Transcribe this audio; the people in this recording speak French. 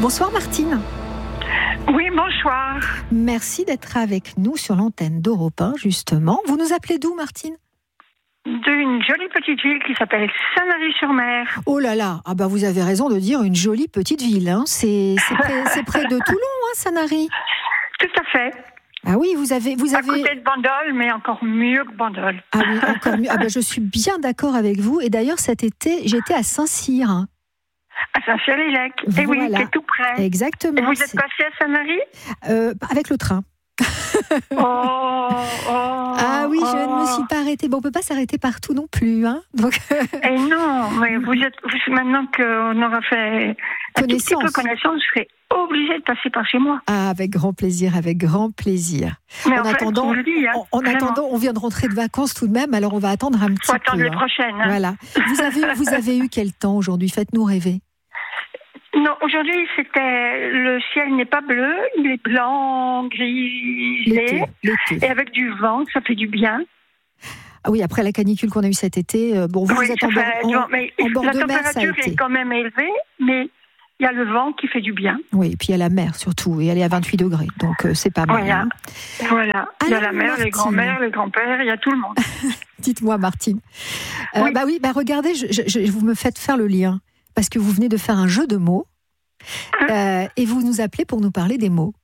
Bonsoir Martine. Oui, bonsoir. Merci d'être avec nous sur l'antenne d'Europe 1, justement. Vous nous appelez d'où, Martine ? D'une jolie petite ville qui s'appelle Sanary-sur-Mer. Oh là là, ah bah vous avez raison de dire une jolie petite ville. Hein. C'est près de Toulon, hein, Sanary. Tout à fait. Ah oui, vous avez... À côté de Bandol, mais encore mieux que Bandol. Ah oui, encore mieux. Ah bah je suis bien d'accord avec vous. Et d'ailleurs, cet été, j'étais à Saint-Cyr. Hein. À Saint-Cyr-l'Ilec. Voilà. Et oui, qui est tout près. Exactement. Et vous êtes passé à Sanary ? Avec le train. Ah oui, je ne me suis pas arrêtée. Bon, on ne peut pas s'arrêter partout non plus. Hein. Donc... Et non, mais maintenant qu'on aura fait un tout petit peu connaissance, je serai obligée de passer par chez moi. Ah, avec grand plaisir, avec grand plaisir. Mais en attendant, en attendant, on vient de rentrer de vacances tout de même, alors on va attendre un petit peu. Faut attendre les prochaines. Hein. Voilà. Vous avez eu quel temps aujourd'hui ? Faites-nous rêver. Non, aujourd'hui, le ciel n'est pas bleu, il est blanc, grisé, l'été. Et avec du vent, ça fait du bien. Ah oui, après la canicule qu'on a eue cet été, vous êtes en bord de mer, ça a été. La température est quand même élevée, mais il y a le vent qui fait du bien. Oui, et puis il y a la mer surtout, et elle est à 28 degrés, donc c'est pas mal. Voilà. Il y a la mer, les grands-mères, les grands-pères, il y a tout le monde. Dites-moi, Martine. Oui. Regardez, vous me faites faire le lien. Parce que vous venez de faire un jeu de mots et vous nous appelez pour nous parler des mots.